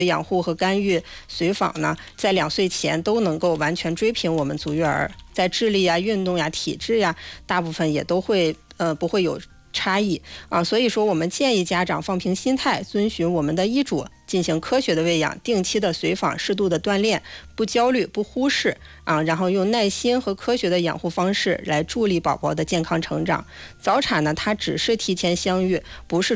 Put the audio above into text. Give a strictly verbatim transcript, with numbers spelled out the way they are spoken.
养护和干预随访呢，在两岁前都能够完全追平我们足月儿，在智力呀、运动呀、体质呀，大部分也都会呃不会有差异啊。所以说，我们建议家长放平心态，遵循我们的医嘱，进行科学的喂养，定期的随访，适度的锻炼，不焦虑，不忽视啊，然后用耐心和科学的养护方式来助力宝宝的健康成长。早产呢，它只是提前相遇，不是